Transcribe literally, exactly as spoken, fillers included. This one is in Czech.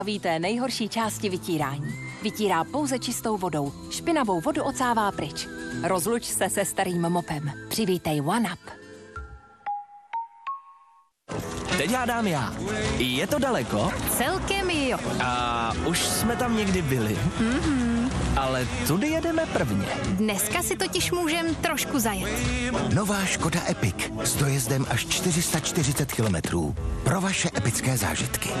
Víte, nejhorší části vytírání. Vytírá pouze čistou vodou. Špinavou vodu ocává pryč. Rozluč se se starým mopem. Přivítej OneUp. Teď hádám já. Je to daleko? Celkem jo. A už jsme tam někdy byli. Mm-hmm. Ale tudy jedeme prvně. Dneska si totiž můžem trošku zajet. Nová Škoda Epic s dojezdem až čtyři sta čtyřicet kilometrů. Pro vaše epické zážitky.